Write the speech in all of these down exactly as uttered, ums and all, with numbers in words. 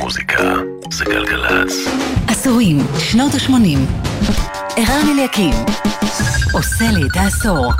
מוזיקה זה גלגלץ. עשורים, שנות ה-שמונים. ערן אליקים עושה לי את העשור.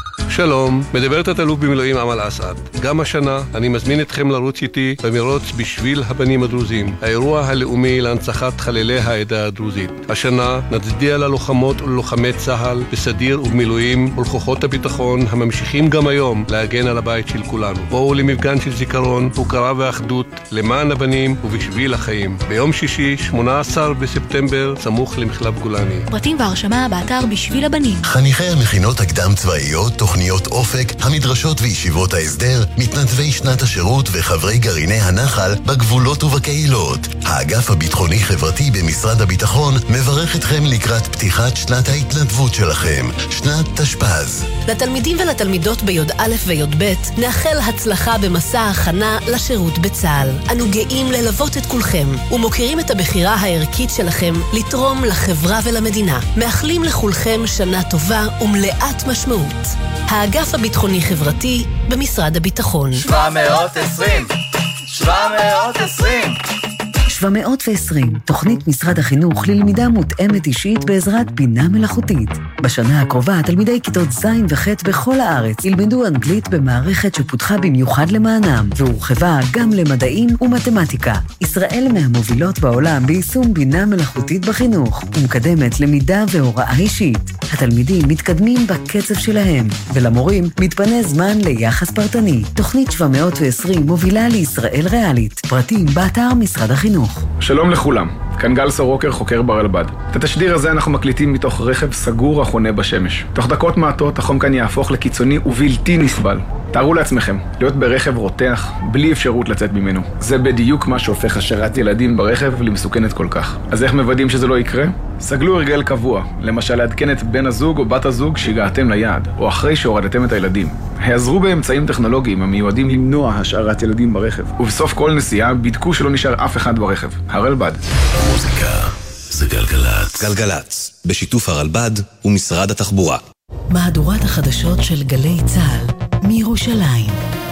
שלום, מדברת התלוף במילואים אמל אסעד. גם השנה אני מזמין אתכם לרוץ איתי במרוץ בשביל הבנים הדרוזים, האירוע הלאומי להנצחת חללי העדה הדרוזית. השנה נצדיע ללוחמות וללוחמי צה"ל בסדיר ובמילואים ולכוחות הביטחון הממשיכים גם היום להגן על הבית של כולנו. בואו למפגן של זיכרון, הוקרה ואחדות למען הבנים ובשביל החיים. ביום שישי, שמונה עשר בספטמבר, סמוך למחלף גולני. פרטים והרשמה באתר בשביל הבנים. חניכי המכינות הקדם צבאיות, תוכניות אופק, המדרשות וישיבות ההסדר, מתנדבי שנת השירות וחברי גרעיני הנחל בגבולות ובקהילות. האגף הביטחוני חברתי במשרד הביטחון מברך אתכם לקראת פתיחת שנת ההתנדבות שלכם, שנת תשפ"ז. לתלמידים ולתלמידות ביוד א' ויוד ב' נאחל הצלחה במסע ההכנה לשירות בצה"ל. אנו גאים ללוות את כולכם ומוקירים את הבחירה הערכית שלכם לתרום לחברה ולמדינה. מאחלים לכולכם שנה טובה ומלאת משמעות. האגף הביטחוני חברתי במשרד הביטחון. שבע מאות ועשרים שבע מאות ועשרים שבע מאות ועשרים, תוכנית משרד החינוך ללמידה מותאמת אישית בעזרת בינה מלאכותית. בשנה הקרובה, תלמידי כיתות ז' וח' בכל הארץ ילמדו אנגלית במערכת שפותחה במיוחד למענם, והורחבה גם למדעים ומתמטיקה. ישראל מהמובילות בעולם ביישום בינה מלאכותית בחינוך, ומקדמת למידה והוראה אישית. התלמידים מתקדמים בקצב שלהם, ולמורים מתפנה זמן ליחס פרטני. תוכנית שבע מאות ועשרים מובילה לישראל ריאלית. פרטים באתר משרד החינוך. שלום לכולם, כאן גל סורוקר, חוקר ברלב"ד. את התשדיר הזה אנחנו מקליטים מתוך רכב סגור החונה בשמש. תוך דקות מעטות החום כאן יהפוך לקיצוני ובלתי נסבל. תארו לעצמכם, להיות ברכב רותח, בלי אפשרות לצאת ממנו. זה בדיוק מה שהופך השארת ילדים ברכב למסוכנת כל כך. אז איך מוודאים שזה לא יקרה? סגלו הרגל קבוע, למשל לעדכן את בן הזוג או בת הזוג שהגעתם ליעד, או אחרי שהורדתם את הילדים. העזרו באמצעים טכנולוגיים המיועדים למנוע השארת ילדים ברכב. ובסוף כל נסיעה בדקו שלא נשאר אף אחד ברכב. הרלב"ד. מוזיקה זה גלגלץ. גלגלץ, בשיתוף הרלב"ד ומשרד התחבורה. מהדורת החדשות של גלי צה"ל מירושלים.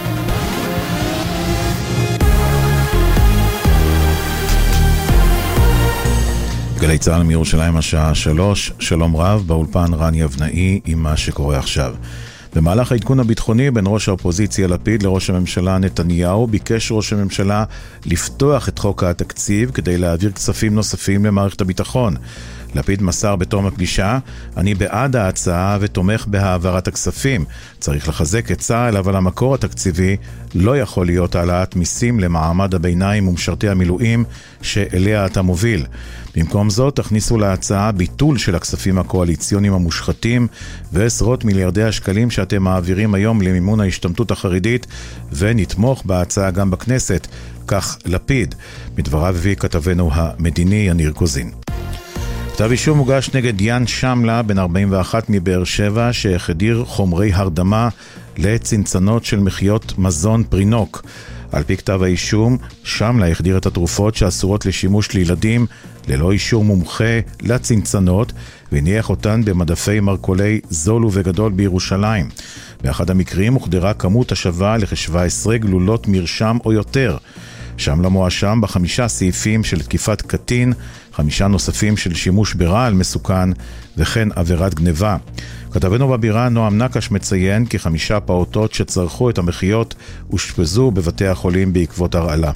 גלי צה"ל מירושלים השעה שלוש, שלום רב, באולפן רן יבנאי עם מה שקורה עכשיו. במהלך העדכון הביטחוני בין ראש האופוזיציה לפיד לראש הממשלה נתניהו, ביקש ראש הממשלה לפתוח את חוק התקציב כדי להעביר כספים נוספים למערכת הביטחון. לפיד מסר בתום הפגישה, אני בעד ההצעה ותומך בהעברת הכספים. צריך לחזק את צה"ל, אבל המקור התקציבי לא יכול להיות העלאת מיסים למעמד הביניים ומשרתי המילואים שאליה אתה מוביל. במקום זאת, תכניסו להצעה ביטול של הכספים הקואליציוניים המושחתים ועשרות מיליארדי השקלים שאתם מעבירים היום למימון ההשתמטות החרדית, ונתמוך בהצעה גם בכנסת. כך לפיד. מדבריו הביא כתבנו המדיני יניר קוזין. כתב אישום הוגש נגד יאן שמלה, בן ארבעים ואחת מבאר שבע, שהחדיר חומרי הרדמה לצנצנות של מחיות מזון פרינוק. על פי כתב האישום, שמלה החדיר את התרופות שאסורות לשימוש לילדים ללא אישור מומחה לצנצנות, והניח אותן במדפי מרקולי זול ובגדול בירושלים. באחד המקרים הוחדרה כמות השווה לכ-שבע עשרה גלולות מרשם או יותר. שמלה מואשם בחמישה סעיפים של תקיפת קטין, חמישה נוספים של שימוש ברעל מסוכן, וכן עבירת גניבה. כתבנו בבירה נועם נקש מציין כי חמישה פעוטות שצרכו את המחיות אושפזו בבתי החולים בעקבות הרעלה.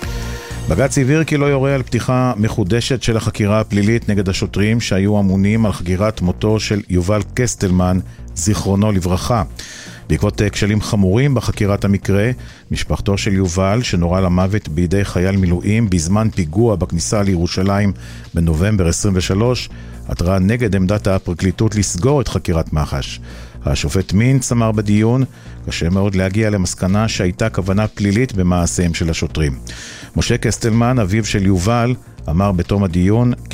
בג"ץ הבהיר כי לא יורה על פתיחה מחודשת של החקירה הפלילית נגד השוטרים שהיו אמונים על חקירת מותו של יובל קסטלמן, זיכרונו לברכה. בעקבות כשלים חמורים בחקירת המקרה, משפחתו של יובל, שנורה למוות בידי חייל מילואים בזמן פיגוע בכניסה לירושלים בנובמבר עשרים ושלוש, עתרה נגד עמדת הפרקליטות לסגור את חקירת מח"ש. השופט מינץ אמר בדיון, קשה מאוד להגיע למסקנה שהייתה כוונה פלילית במעשיהם של השוטרים. משה קסטלמן, אביו של יובל, אמר בתום הדיון כי